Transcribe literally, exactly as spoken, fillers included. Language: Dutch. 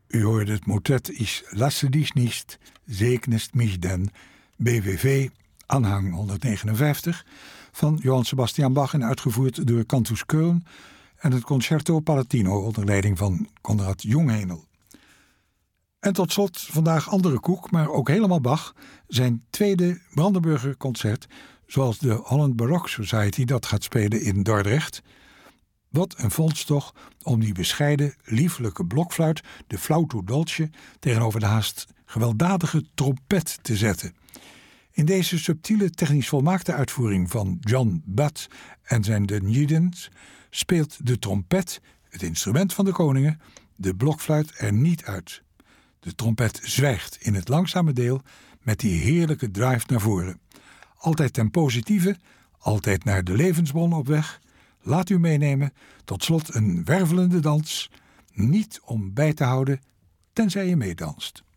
U hoorde het motet Ich lasse dich nicht, segnest mich denn, B W V, aanhang honderdnegenenvijftig, van Johann Sebastian Bach en uitgevoerd door Cantus Köln en het Concerto Palatino onder leiding van Konrad Jungheinel. En tot slot vandaag andere koek, maar ook helemaal Bach, zijn tweede Brandenburger concert, zoals de Holland Baroque Society dat gaat spelen in Dordrecht. Wat een vondst toch om die bescheiden, liefelijke blokfluit, de flauto dolce, tegenover de haast gewelddadige trompet te zetten. In deze subtiele, technisch volmaakte uitvoering van John Butt en zijn de Newdens speelt de trompet, het instrument van de koningen, de blokfluit er niet uit. De trompet zwijgt in het langzame deel met die heerlijke drive naar voren. Altijd ten positieve, altijd naar de levensbron op weg. Laat u meenemen, tot slot een wervelende dans, niet om bij te houden, tenzij je meedanst.